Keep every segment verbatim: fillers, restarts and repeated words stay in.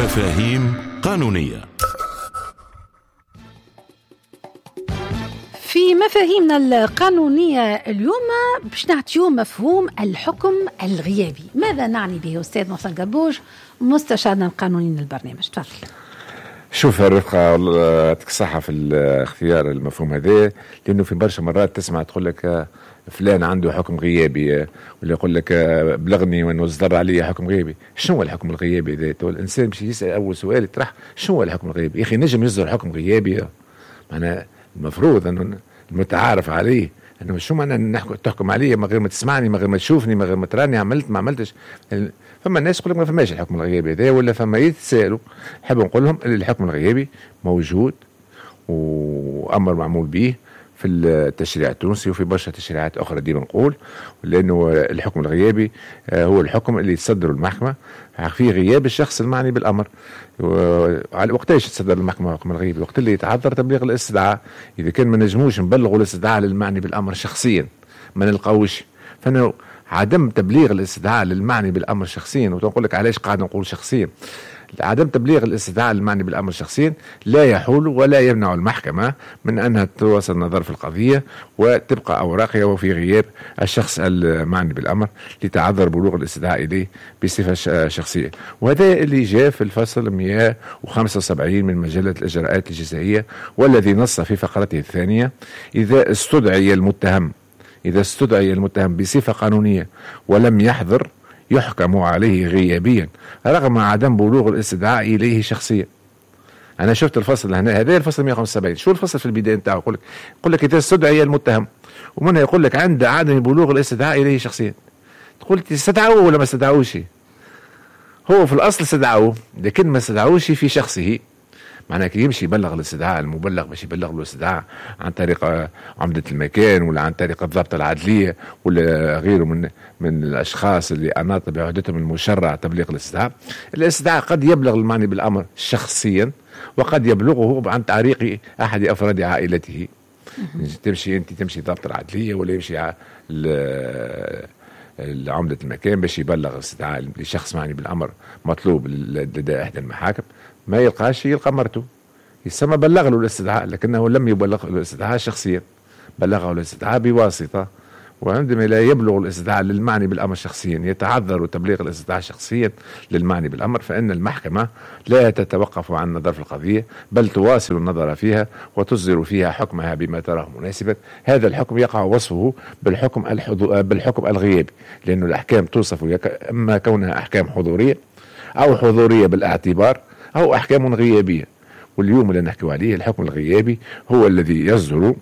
مفاهيم قانونية. في مفاهيمنا القانونية اليوم باش نعطيو مفهوم الحكم الغيابي. ماذا نعني به أستاذ محسن قربوش مستشارنا القانوني للبرنامج؟ تفضل. شوف الرفقة يعطيك الصحة في اختيار المفهوم هذا، لأنه في برشا مرات تسمع تقول لك فلان عنده حكم غيابي، ولا يقول لك بلغني وانه اصدر علي حكم غيابي. شنو هو الحكم الغيابي ذاته؟ الانسان باش يسال اول سؤال يطرح شنو هو الحكم الغيابي؟ يا اخي نجم يصدر حكم غيابي، معناها المفروض انه المتعارف عليه انه شو معنى تحكم علي من غير ما تسمعني، من غير ما تشوفني، من غير ما تراني عملت ما عملتش. فما الناس يقول لك ما فماش الحكم الغيابي هذا، ولا فما يتسالوا. حاب نقول لهم الحكم الغيابي موجود وامر معمول به في التشريع التونسي وفي برشا تشريعات اخرى ديما نقول، لانه الحكم الغيابي هو الحكم اللي تصدر المحكمه في غياب الشخص المعني بالامر. على وقتاش تصدر المحكمه الحكم الغيابي؟ وقت اللي يتعذر تبليغ الاستدعاء. اذا كان ما نجموش نبلغوا الاستدعاء للمعني بالامر شخصيا ما نلقاوش، فانا عدم تبليغ الاستدعاء للمعني بالامر شخصيا. وتقول لك علاش قاعد نقول شخصيا؟ عدم تبليغ الاستدعاء المعني بالامر شخصيا لا يحول ولا يمنع المحكمه من انها تواصل النظر في القضيه وتبقى اوراقها وفي غياب الشخص المعني بالامر لتعذر بلوغ الاستدعاء اليه بصفه شخصيه. وهذا اللي جاء في الفصل مئة وخمسة وسبعين من مجله الاجراءات الجزائيه، والذي نص في فقرته الثانيه: اذا استدعي المتهم اذا استدعي المتهم بصفه قانونيه ولم يحضر يحكم عليه غيابيا رغم عدم بلوغ الاستدعاء اليه شخصيا. انا شفت الفصل هنا، هذا الفصل مئة وخمسة وسبعين. شو الفصل في البدايه نتاعو؟ يقول لك يقول لك اذا استدعي المتهم، ومنها يقول لك عند عدم بلوغ الاستدعاء اليه شخصيا. تقول استدعوه ولا ما استدعوش؟ هو في الاصل استدعوه، لكن ما استدعوش في شخصه. معناه كي يمشي يبلغ الاستدعاء المبلغ باش يبلغ له الاستدعاء عن طريق عمدة المكان ولا عن طريق الضبط العدلية ولا غيره من من الاشخاص اللي اناط بعهدتهم المشرع تبليغ الاستدعاء. الاستدعاء قد يبلغ المعني بالامر شخصيا وقد يبلغه عن طريق احد افراد عائلته. تمشي انت تمشي ضبط العدلية ولا يمشي عمدة المكان باش يبلغ الاستدعاء لشخص معني بالامر مطلوب لدى احدى المحاكم، ما يلقاش يلقى مرته، يسمى بلغ له الاستدعاء لكنه لم يبلغ له الاستدعاء شخصيا، بلغه الاستدعاء بواسطة. وعندما لا يبلغ الاستدعاء للمعني بالامر شخصيا يتعذر تبليغ الاستدعاء شخصيا للمعني بالامر، فان المحكمة لا تتوقف عن النظر في القضية بل تواصل النظر فيها وتصدر فيها حكمها بما تراه مناسبا. هذا الحكم يقع وصفه بالحكم الحضو... بالحكم الغيابي، لأنه الأحكام توصف اما كونها احكام حضورية او حضورية بالاعتبار أو أحكام غيابية. واليوم اللي نحكي عليه الحكم الغيابي هو الذي يصدر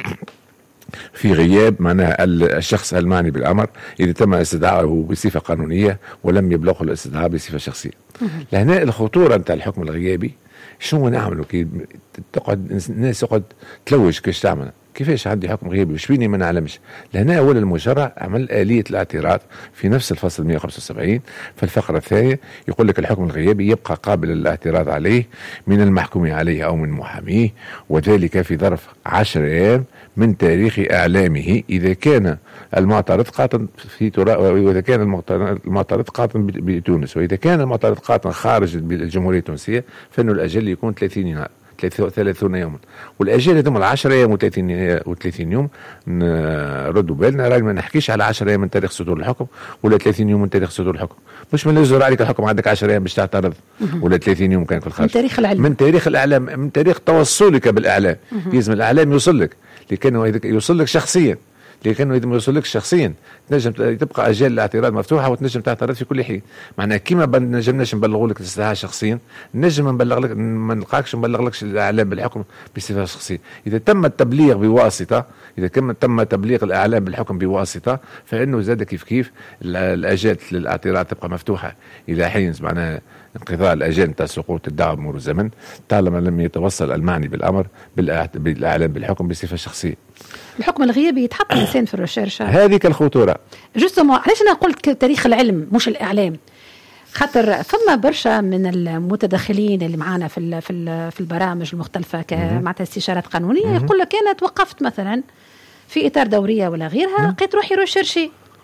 في غياب معناها الشخص المعني بالأمر إذا تم استدعائه بصفة قانونية ولم يبلغه الاستدعاء بصفة شخصية. لهنا الخطورة نتاع الحكم الغيابي. شنو نعملوا كي تقعد الناس تقعد تلوج كيش تعمل؟ كيفاش عندي حكم غيابي وش فيني ما نعلمش؟ لهنا أولا المشرع عمل آلية الاعتراض في نفس الفصل مئة وخمسة وسبعين في الفقرة الثانية، يقول لك الحكم الغيابي يبقى قابل للاعتراض عليه من المحكوم عليه أو من محاميه، وذلك في ظرف عشر أيام من تاريخ إعلامه إذا كان المعترض قاطن في ترا وإذا كان المعترض قاطن بتونس، وإذا كان المعترض قاطن خارج الجمهورية التونسية فإنه الأجل يكون ثلاثين نهار ثلاثون يوما. والاجال هذوما العشرة ايام وثلاثين يوم نردوا بالنا، راني ما نحكيش على عشرة ايام من تاريخ صدور الحكم ولا ثلاثين يوم من تاريخ صدور الحكم. مش من يصدر عليك الحكم عندك عشرة ايام باش تعترض ولا ثلاثين يوم كان في الخارج. من تاريخ الاعلام من تاريخ الاعلام من تاريخ توصلك بالاعلام. لازم الاعلام يوصل لك، لكنه يوصل لك شخصيا، لكنه إذا ما يوصلك شخصيا تنجم تبقى أجال الاعتراض مفتوحة وتنجم تعترض في كل حين. معناها كيما ما نجمناش نبلغوا لك الاستدعاء شخصيا نجم نبلغ لك ما نلقاكش نبلغ لكش الإعلام بالحكم بصفة شخصية. إذا تم التبليغ بواسطة إذا كان تم تبليغ الإعلام بالحكم بواسطة فإنه زاد كيف كيف الأجال للاعتراض تبقى مفتوحة إلى حين معناها انقضاء الأجال نتاع سقوط الدعوة بمرور الزمن طالما لم يتوصل المعني بالأمر بالإعلام بالحكم بصفة شخصية. الحكم الغيابي يتحط الإنسان في الرشاشة، هذه الخطورة. جوستومون علاش أنا قلت تاريخ العلم مش الإعلام؟ خاطر فما برشا من المتدخلين اللي معانا في في في البرامج المختلفة كمعناتها استشارات قانونية يقول لك أنا توقفت مثلا في إطار دورية ولا غيرها لقيت روحي ريشيرشي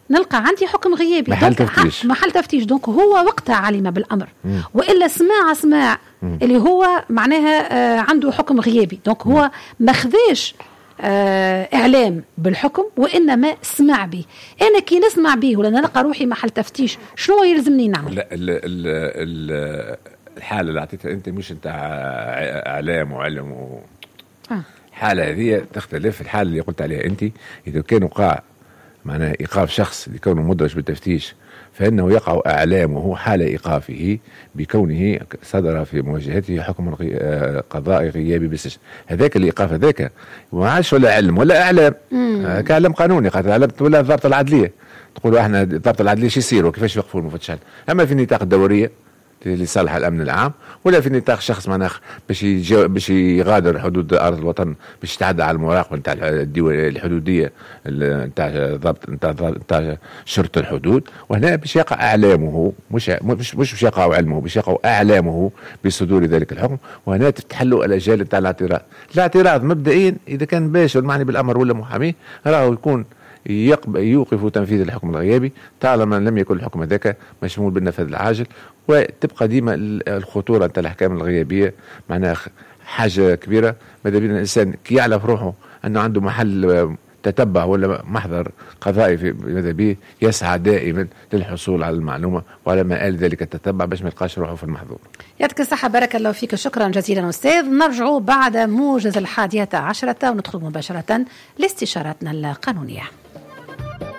نلقى عندي حكم غيابي محل تفتيش محل تفتيش دونك هو وقتها علم بالامر. مم. والا سماع سماع مم. اللي هو معناها آه عنده حكم غيابي دونك هو مم. ما خذاش آه إعلام بالحكم وإنما سمع به. أنا كي نسمع به ولا نلقى روحي محل تفتيش شنو يلزمني نعمل؟ لا ال ال ال الحالة اللي أعطيتها أنت مش أنت إعلام وعلم و... آه. حالة هذه تختلف. الحالة اللي قلت عليها أنت إذا كان وقع معناه إيقاف شخص لكونه مدرج بالتفتيش فإنه يقع إعلامه حال إيقافه بكونه صدر في مواجهته حكم قضائي غيابي بالسجن. هذاك الإيقاف هذاك ما عادش ولا علم ولا إعلام آه كعلم قانوني قاتل علم ولا ضابط العدلية تقولوا احنا ضابط العدلية شو يصير وكيفاش يوقفوا المفتشين. أما في نطاق الدورية لصالح الامن العام ولا في نطاق شخص مناخ باش باش يغادر حدود ارض الوطن باش يتعدى على المراقبه نتاع الحدوديه نتاع ضبط نتاع شرطه الحدود. وهنا باش يقع اعلامه مش مش مش باش يقع علمه باش يقع اعلامه بصدور ذلك الحكم. وهنا تفتح له الاجال نتاع الاعتراض. الاعتراض مبدئيا اذا كان باشر معني بالامر ولا محامي راهو يكون يوقف تنفيذ الحكم الغيابي طالما لم يكن الحكم ذاك مشمول بالنفاذ العاجل. وتبقى ديما الخطوره نتاع الاحكام الغيابيه معناها حاجه كبيره. ماذا بينا الانسان كي يعرف روحه انه عنده محل تتبع ولا محضر قضائي في ماذا بيه يسعى دائما للحصول على المعلومه وعلى ما آل ذلك التتبع باش ما يلقاش روحه في المحظور. يعطيك الصحه بارك الله فيك. شكرا جزيلا استاذ. نرجعوا بعد موجز الحادية عشرة وندخل مباشره لاستشاراتنا القانونيه.